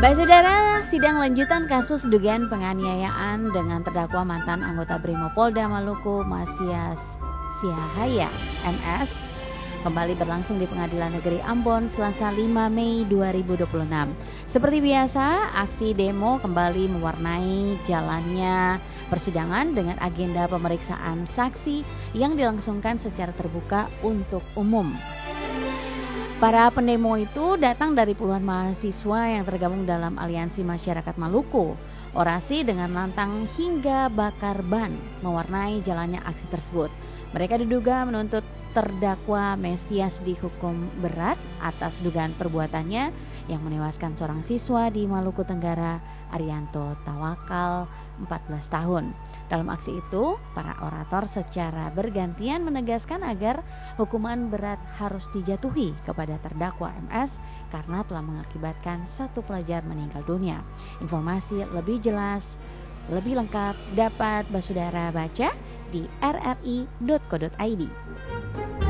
Baik saudara, sidang lanjutan kasus dugaan penganiayaan dengan terdakwa mantan anggota Brimopolda Maluku Masias Siahaya MS kembali berlangsung di Pengadilan Negeri Ambon Selasa 5 Mei 2026. Seperti biasa, aksi demo kembali mewarnai jalannya persidangan dengan agenda pemeriksaan saksi yang dilangsungkan secara terbuka untuk umum. Para pendemo itu datang dari puluhan mahasiswa yang tergabung dalam Aliansi Masyarakat Maluku. Orasi dengan lantang hingga bakar ban mewarnai jalannya aksi tersebut. Mereka diduga menuntut terdakwa Mesias dihukum berat atas dugaan perbuatannya yang menewaskan seorang siswa di Maluku Tenggara, Arianto Tawakal, 14 tahun. Dalam aksi itu, para orator secara bergantian menegaskan agar hukuman berat harus dijatuhi kepada terdakwa MS karena telah mengakibatkan satu pelajar meninggal dunia. Informasi lebih jelas, lebih lengkap dapat saudara baca di rri.co.id.